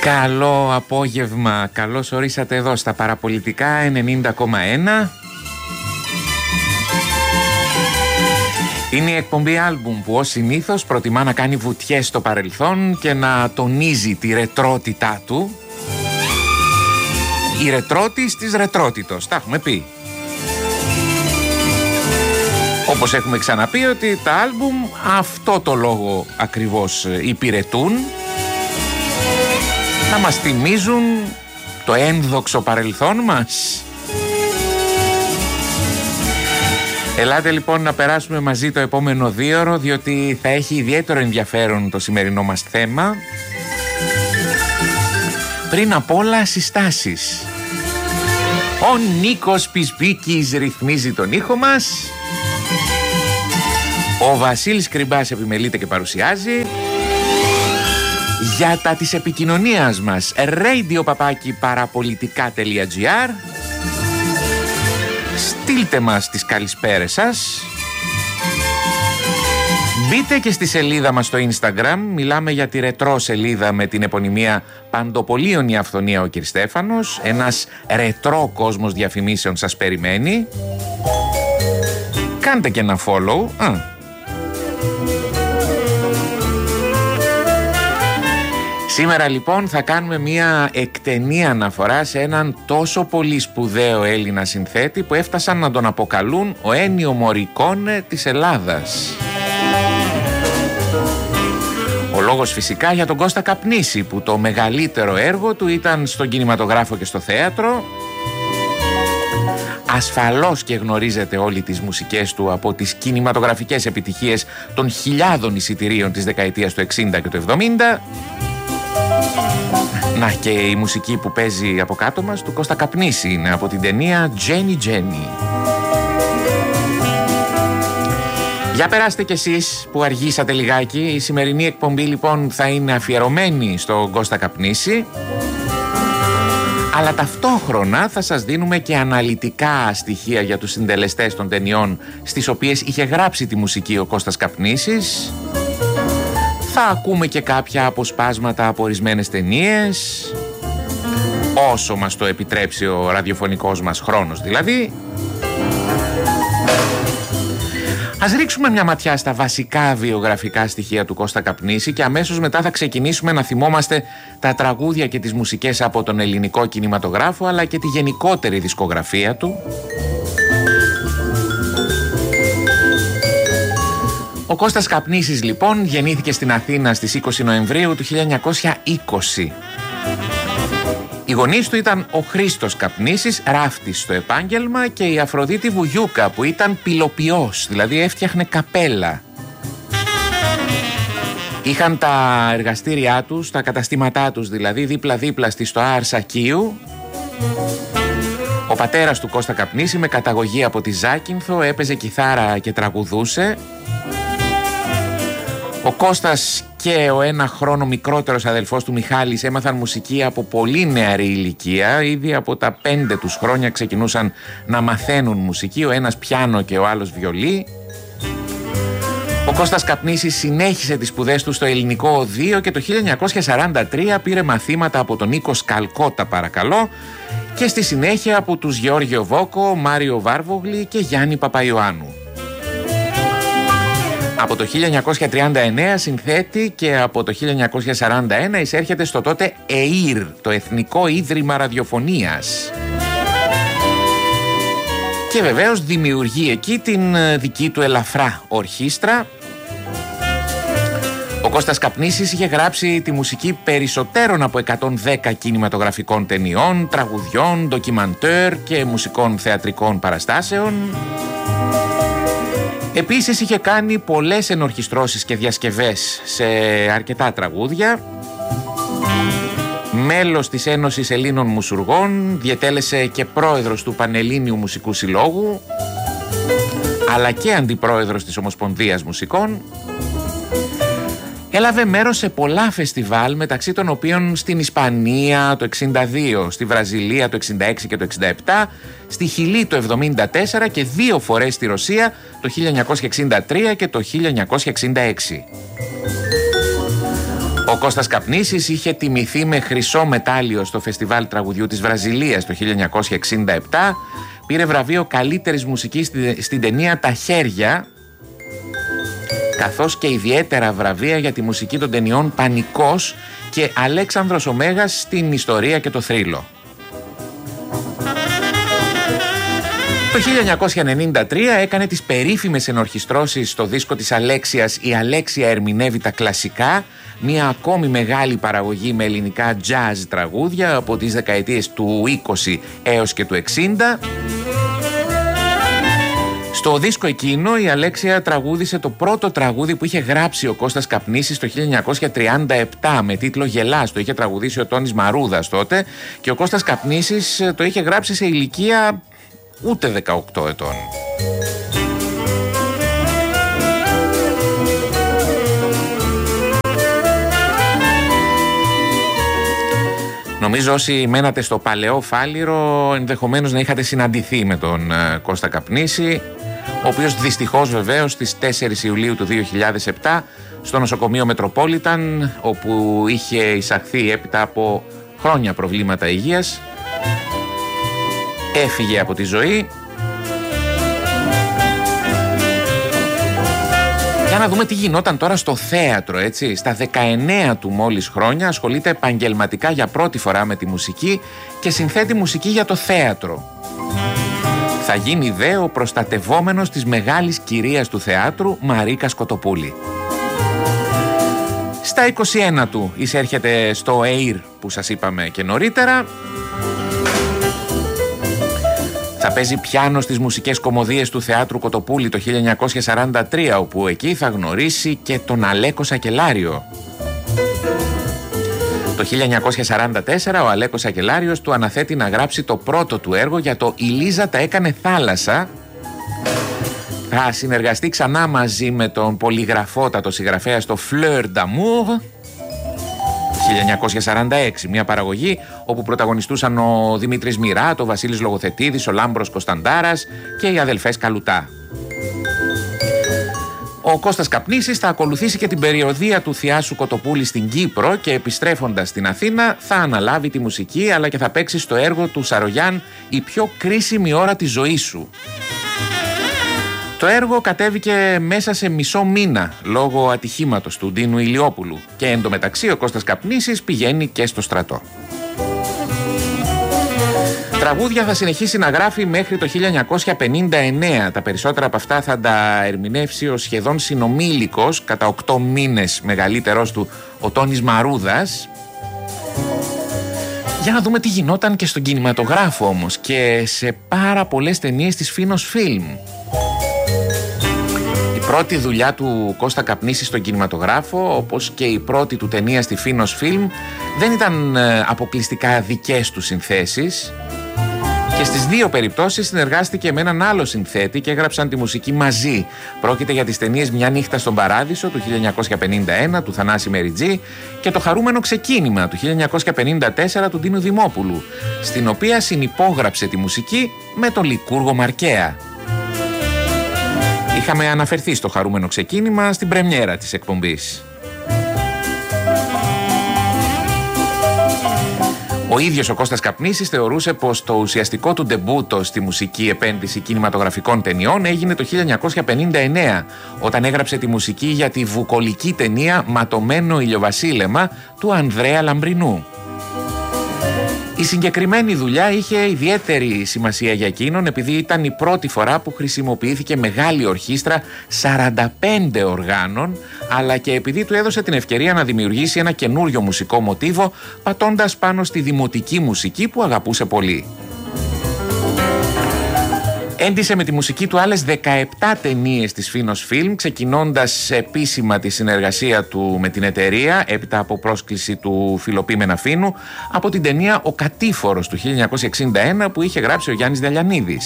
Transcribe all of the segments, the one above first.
Καλό απόγευμα, καλώς ορίσατε εδώ στα Παραπολιτικά 90,1. Είναι η εκπομπή άλμπουμ που ως συνήθως προτιμά να κάνει βουτιές στο παρελθόν και να τονίζει τη ρετρότητά του. Η ρετρότης της ρετρότητος, τα έχουμε πει. Όπως έχουμε ξαναπεί ότι τα άλμπουμ αυτό το λόγο ακριβώς υπηρετούν. Να μας θυμίζουν το ένδοξο παρελθόν μας. Ελάτε λοιπόν να περάσουμε μαζί το επόμενο 2ωρο, διότι θα έχει ιδιαίτερο ενδιαφέρον το σημερινό μας θέμα. Πριν απ' όλα συστάσεις. Ο Νίκος Πισπίκης ρυθμίζει τον ήχο μας. Ο Βασίλης Κρυμπάς επιμελείται και παρουσιάζει. Για τα της επικοινωνίας μας, radio@parapolitica.gr. Στείλτε μας τις καλησπέρες σας. Μπείτε και στη σελίδα μας στο Instagram. Μιλάμε για τη ρετρό σελίδα με την επωνυμία Παντοπολίων Αυθονία ο Κυρστέφανος. Ένας ρετρό κόσμος διαφημίσεων σας περιμένει. Κάντε και ένα follow. Σήμερα λοιπόν θα κάνουμε μια εκτενή αναφορά σε έναν τόσο πολύ σπουδαίο Έλληνα συνθέτη που έφτασαν να τον αποκαλούν ο Ένιο Μωρικόνε της Ελλάδας. Ο λόγος φυσικά για τον Κώστα Καπνίση, που το μεγαλύτερο έργο του ήταν στον κινηματογράφο και στο θέατρο. Ασφαλώς και γνωρίζετε όλοι τις μουσικές του από τις κινηματογραφικές επιτυχίες των χιλιάδων εισιτηρίων της δεκαετίας του 60 και του 70. Να, και η μουσική που παίζει από κάτω μας του Κώστα Καπνίση είναι από την ταινία Jenny Jenny. Για περάστε κι εσείς που αργήσατε λιγάκι. Η σημερινή εκπομπή λοιπόν θα είναι αφιερωμένη στον Κώστα Καπνίση, αλλά ταυτόχρονα θα σας δίνουμε και αναλυτικά στοιχεία για τους συντελεστές των ταινιών στις οποίες είχε γράψει τη μουσική ο Κώστας Καπνίσης. Θα ακούμε και κάποια αποσπάσματα από ορισμένες ταινίες, όσο μας το επιτρέψει ο ραδιοφωνικός μας χρόνος δηλαδή. Ας ρίξουμε μια ματιά στα βασικά βιογραφικά στοιχεία του Κώστα Καπνίση και αμέσως μετά θα ξεκινήσουμε να θυμόμαστε τα τραγούδια και τις μουσικές από τον ελληνικό κινηματογράφο, αλλά και τη γενικότερη δισκογραφία του. Ο Κώστας Καπνίσης λοιπόν γεννήθηκε στην Αθήνα στις 20 Νοεμβρίου του 1920. Οι γονείς του ήταν ο Χρήστος Καπνίσης, ράφτης στο επάγγελμα, και η Αφροδίτη Βουγιούκα, που ήταν πυλοποιός, δηλαδή έφτιαχνε καπέλα. Είχαν τα εργαστήριά τους, τα καταστήματά τους δηλαδή, δίπλα-δίπλα στη Στοά Σακίου. Ο πατέρας του Κώστα Καπνίση, με καταγωγή από τη Ζάκυνθο, έπαιζε κιθάρα και τραγουδούσε. Ο Κώστας και ο ένα χρόνο μικρότερος αδελφός του Μιχάλης έμαθαν μουσική από πολύ νεαρή ηλικία. Ήδη από τα 5 τους χρόνια ξεκινούσαν να μαθαίνουν μουσική, ο ένας πιάνο και ο άλλος βιολί. Ο Κώστας Καπνίσης συνέχισε τις σπουδές του στο Ελληνικό Οδείο και το 1943 πήρε μαθήματα από τον Νίκο Σκαλκότα, παρακαλώ, και στη συνέχεια από τους Γεώργιο Βόκο, Μάριο Βάρβογλη και Γιάννη Παπαϊωάννου. Από το 1939 συνθέτει και από το 1941 εισέρχεται στο τότε ΕΙΡ, το Εθνικό Ίδρυμα Ραδιοφωνίας. Και βεβαίως δημιουργεί εκεί την δική του ελαφρά ορχήστρα. Ο Κώστας Καπνίσης είχε γράψει τη μουσική περισσότερων από 110 κινηματογραφικών ταινιών, τραγουδιών, ντοκιμαντέρ και μουσικών θεατρικών παραστάσεων. Επίσης είχε κάνει πολλές ενορχιστρώσεις και διασκευές σε αρκετά τραγούδια. Μέλος της Ένωσης Ελλήνων Μουσουργών, διετέλεσε και πρόεδρος του Πανελλήνιου Μουσικού Συλλόγου, αλλά και αντιπρόεδρος της Ομοσπονδίας Μουσικών. Έλαβε μέρος σε πολλά φεστιβάλ, μεταξύ των οποίων στην Ισπανία το 62, στη Βραζιλία το 66 και το 67, στη Χιλή το 74 και 2 φορές στη Ρωσία το 1963 και το 1966. Ο Κώστας Καπνίσης είχε τιμηθεί με χρυσό μετάλλιο στο Φεστιβάλ Τραγουδιού της Βραζιλίας το 1967. Πήρε βραβείο καλύτερης μουσικής στην ταινία «Τα Χέρια», καθώς και ιδιαίτερα βραβεία για τη μουσική των ταινιών «Πανικός» και «Αλέξανδρος ο Μέγας» στην Ιστορία και το Θρύλο. Το 1993 έκανε τις περίφημες ενορχιστρώσεις στο δίσκο της Αλέξιας «Η Αλέξια ερμηνεύει τα κλασικά», μια ακόμη μεγάλη παραγωγή με ελληνικά jazz τραγούδια από τις δεκαετίες του 20 έως και του 60. Στο δίσκο εκείνο η Αλέξια τραγούδισε το πρώτο τραγούδι που είχε γράψει ο Κώστας Καπνίσης το 1937 με τίτλο «Γελάς». Το είχε τραγουδήσει ο Τόνης Μαρούδας τότε και ο Κώστας Καπνίσης το είχε γράψει σε ηλικία ούτε 18 ετών. Νομίζω όσοι μένατε στο παλαιό Φάληρο ενδεχομένως να είχατε συναντηθεί με τον Κώστα Καπνίση, ο οποίος δυστυχώς βεβαίως στις 4 Ιουλίου του 2007 στο νοσοκομείο Μετροπόλιταν, όπου είχε εισαχθεί έπειτα από χρόνια προβλήματα υγείας, έφυγε από τη ζωή. Για να δούμε τι γινόταν τώρα στο θέατρο, έτσι. Στα 19 του μόλις χρόνια ασχολείται επαγγελματικά για πρώτη φορά με τη μουσική και συνθέτει μουσική για το θέατρο. Θα γίνει δε ο προστατευόμενος της μεγάλης κυρίας του θεάτρου Μαρίκα Σκοτοπούλη. Στα 21 του εισέρχεται στο ΕΙΡ που σας είπαμε και νωρίτερα. Θα παίζει πιάνο στις μουσικές κομμωδίες του Θεάτρου Κοτοπούλη το 1943, όπου εκεί θα γνωρίσει και τον Αλέκο Σακελάριο. Το 1944 ο Αλέκος Σακελάριος του αναθέτει να γράψει το πρώτο του έργο για το «Η Λίζα τα έκανε θάλασσα». Θα συνεργαστεί ξανά μαζί με τον πολυγραφότατο συγγραφέα στο Fleur d'Amour. 1946, μια παραγωγή όπου πρωταγωνιστούσαν ο Δημήτρης Μοιράτ, ο Βασίλης Λογοθετίδης, ο Λάμπρος Κωνσταντάρας και οι αδελφές Καλουτά. Ο Κώστας Καπνίσης θα ακολουθήσει και την περιοδεία του Θιάσου Κοτοπούλη στην Κύπρο και επιστρέφοντας στην Αθήνα θα αναλάβει τη μουσική, αλλά και θα παίξει στο έργο του Σαρογιάν «Η πιο κρίσιμη ώρα της ζωής σου». Το έργο κατέβηκε μέσα σε μισό μήνα λόγω ατυχήματος του Ντίνου Ηλιόπουλου και εντωμεταξύ ο Κώστας Καπνίσης πηγαίνει και στο στρατό. Τραγούδια θα συνεχίσει να γράφει μέχρι το 1959. Τα περισσότερα από αυτά θα τα ερμηνεύσει ο σχεδόν συνομήλικος, κατά 8 μήνες μεγαλύτερος του, ο Τόνης Μαρούδας. Για να δούμε τι γινόταν και στον κινηματογράφο όμως και σε πάρα πολλές ταινίες της Φίνος Φιλμ. Η πρώτη δουλειά του Κώστα Καπνίση στον κινηματογράφο, όπως και η πρώτη του ταινία στη Φίνος Φιλμ, δεν ήταν αποκλειστικά δικές του συνθέσεις. Και στις δύο περιπτώσεις συνεργάστηκε με έναν άλλο συνθέτη και έγραψαν τη μουσική μαζί. Πρόκειται για τις ταινίες «Μια νύχτα στον Παράδεισο» του 1951 του Θανάση Μεριτζή και «Το χαρούμενο ξεκίνημα» του 1954 του Ντίνου Δημόπουλου, στην οποία συνυπόγραψε τη μουσική με τον Λικούργο Μαρκέα. Είχαμε αναφερθεί στο χαρούμενο ξεκίνημα στην πρεμιέρα της εκπομπής. Ο ίδιος ο Κώστας Καπνίσης θεωρούσε πως το ουσιαστικό του ντεμπούτο στη μουσική επένδυση κινηματογραφικών ταινιών έγινε το 1959, όταν έγραψε τη μουσική για τη βουκολική ταινία «Ματωμένο ηλιοβασίλεμα» του Ανδρέα Λαμπρινού. Η συγκεκριμένη δουλειά είχε ιδιαίτερη σημασία για εκείνον, επειδή ήταν η πρώτη φορά που χρησιμοποιήθηκε μεγάλη ορχήστρα 45 οργάνων, αλλά και επειδή του έδωσε την ευκαιρία να δημιουργήσει ένα καινούριο μουσικό μοτίβο, πατώντας πάνω στη δημοτική μουσική που αγαπούσε πολύ. Έντισε με τη μουσική του άλλες 17 ταινίες της Φίνος Φιλμ, ξεκινώντας επίσημα τη συνεργασία του με την εταιρεία, έπειτα από πρόσκληση του Φιλοπίμενα Φίνου, από την ταινία «Ο Κατήφορος» του 1961 που είχε γράψει ο Γιάννης Δελιανίδης.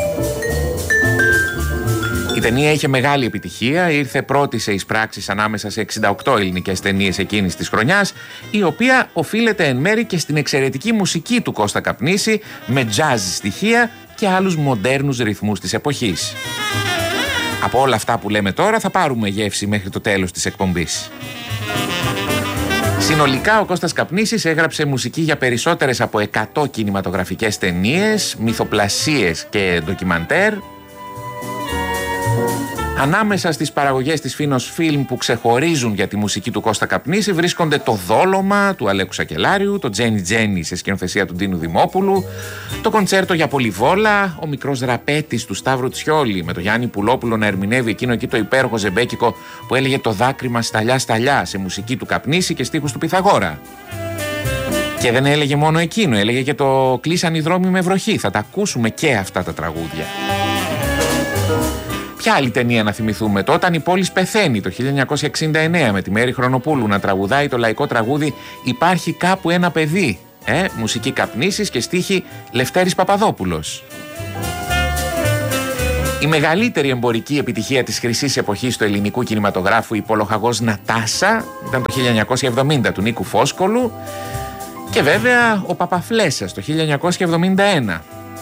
Η ταινία είχε μεγάλη επιτυχία, ήρθε πρώτη σε εισπράξεις ανάμεσα σε 68 ελληνικές ταινίες εκείνης της χρονιάς, η οποία οφείλεται εν μέρει και στην εξαιρετική μουσική του Κώστα Καπνίση, με jazz στοιχεία και άλλους μοντέρνους ρυθμούς της εποχής. Από όλα αυτά που λέμε τώρα θα πάρουμε γεύση μέχρι το τέλος της εκπομπής. Συνολικά ο Κώστας Καπνίσης έγραψε μουσική για περισσότερες από 100 κινηματογραφικές ταινίες, μυθοπλασίες και ντοκιμαντέρ. Ανάμεσα στις παραγωγές της Φίνος Φιλμ που ξεχωρίζουν για τη μουσική του Κώστα Καπνίση βρίσκονται το Δόλωμα του Αλέκου Σακελάριου, το Τζένι Τζένι σε σκηνοθεσία του Ντίνου Δημόπουλου, το Κοντσέρτο για Πολυβόλα, ο Μικρός Ραπέτης του Σταύρου Τσιόλη με το Γιάννη Πουλόπουλο να ερμηνεύει εκείνο εκεί το υπέροχο ζεμπέκικο που έλεγε «Το δάκρυ μας σταλιά σταλιά» σε μουσική του Καπνίση και στίχους του Πυθαγόρα. Και δεν έλεγε μόνο εκείνο, έλεγε και το «Κλείσαν οι δρόμοι με βροχή». Θα τα ακούσουμε και αυτά τα τραγούδια. Ποια άλλη ταινία να θυμηθούμε? Το «Όταν η πόλη πεθαίνει» το 1969 με τη Μέρη Χρονοπούλου να τραγουδάει το λαϊκό τραγούδι «Υπάρχει κάπου ένα παιδί». Μουσική Καπνίσης και στίχη Λευτέρης Παπαδόπουλος. Η μεγαλύτερη εμπορική επιτυχία της χρυσής εποχής του ελληνικού κινηματογράφου, η Πολοχαγός Νατάσα, ήταν το 1970 του Νίκου Φόσκολου και βέβαια ο Παπαφλέσσας το 1971.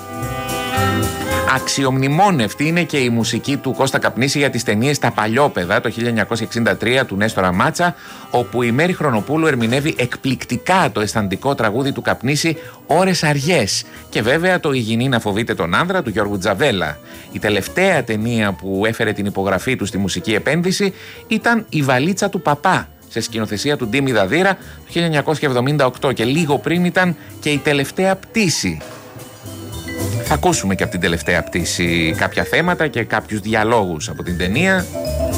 Αξιομνημόνευτη είναι και η μουσική του Κώστα Καπνίση για τις ταινίες «Τα Παλιόπαιδα» το 1963 του Νέστορα Μάτσα, όπου η Μέρη Χρονοπούλου ερμηνεύει εκπληκτικά το αισθαντικό τραγούδι του Καπνίση «Ώρες αργές» και βέβαια το «Υγιεινή να φοβείται τον άνδρα» του Γιώργου Τζαβέλα. Η τελευταία ταινία που έφερε την υπογραφή του στη μουσική επένδυση ήταν «Η βαλίτσα του παπά» σε σκηνοθεσία του Ντίμη Δαδύρα το 1978 και λίγο πριν ήταν και «Η τελευταία πτήση». Θα ακούσουμε και από την τελευταία πτήση κάποια θέματα και κάποιους διαλόγους από την ταινία.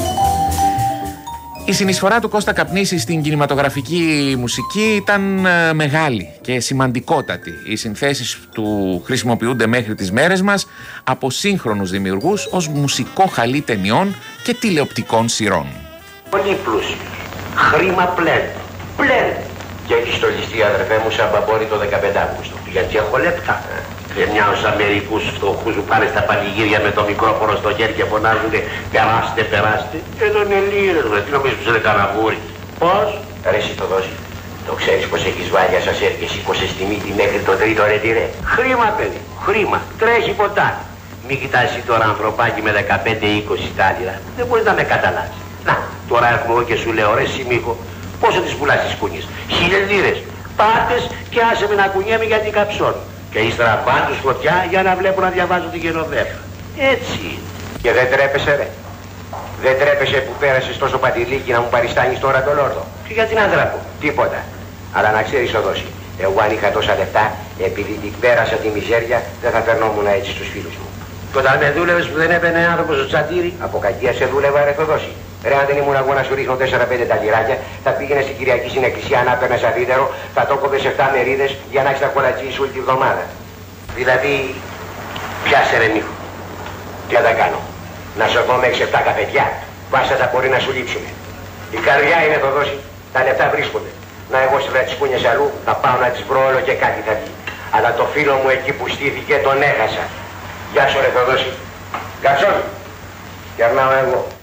Η συνεισφορά του Κώστα Καπνίση στην κινηματογραφική μουσική ήταν μεγάλη και σημαντικότατη. Οι συνθέσεις του χρησιμοποιούνται μέχρι τις μέρες μας από σύγχρονους δημιουργούς ως μουσικό χαλί ταινιών και τηλεοπτικών σειρών. Πολύ πλούσιος. Χρήμα πλέον. Και έχει στολιστεί, αδερφέ μου, σαν μπαμπόρι το 15 Αύγουστο. Γιατί έχω λεπτά. Και μια ως Αμερικούς φτωχούς που πάνε στα πανηγύρια με το μικρόφωνο στο χέρι και φωνάζουνε περάστε. Εδώ είναι λίρες, τι νομίζεις που είναι καναβούρι. Πώς? Ρε εσύ το δώσει. Το ξέρεις πως έχεις βάλει ασασέρ και σήκωσες τη μύτη μέχρι το τρίτο ρετυρέ. Χρήμα παιδί, χρήμα. Τρέχει ποτά. Μη κοιτάς τώρα ανθρωπάκι με 15-20 τάλιρα. Δεν μπορείς να με καταλάβεις. Να, τώρα έρχομαι εγώ και σου λέω ρε Σιμίκο, πόσο τις πουλάς τις κούνιες? 1000 λίρες. Πάτες και άσε με να κουνιέμαι γιατί καψώνω. Και ύστερα πάντως φωτιά για να βλέπω να διαβάζω την γενοδέφα. Έτσι. Και δεν τρέπεσαι ρε. Δεν τρέπεσαι που πέρασες τόσο πατηλίκι να μου παριστάνεις τώρα το λόρδο. Και γιατί να δράπω. Τίποτα. Αλλά να ξέρεις Οδόση. Εγώ αν είχα τόσα λεφτά, επειδή την πέρασα τη μιζέρια, δεν θα φερνόμουν έτσι στους φίλους μου. Και όταν με δούλευες που δεν έπαιρνε άνθρωπος στο τσαντήρι, από κακία σε δούλευα ρε Θοδόση. Ρε αν δεν ήμουν εγώ να σου ρίχνω 4-5 τα λιράκια, θα πήγαινε στην Κυριακή στην εκκλησία να παίρνες αφίδερο, θα το κόβες 7 μερίδες για να έχεις τα κολατσί σου όλη τη βδομάδα. Δηλαδή, πιάσε ρε Νίκο. Τι θα τα κάνω? Να σωθώ με 6-7 καφετιά, βάστα τα μπορεί να σου λείψουνε. Η καρδιά είναι Θοδόση, τα λεφτά βρίσκονται. Να εγώ σε βρω τις κούνιες αλλού, θα πάω να τις βρω όλο και κάτι θα βγει. Αλλά το φίλο μου εκεί που στήθηκε τον έχασα. Γεια σου ρε Θοδόση. Γκαρσόν, κερνάω εγώ.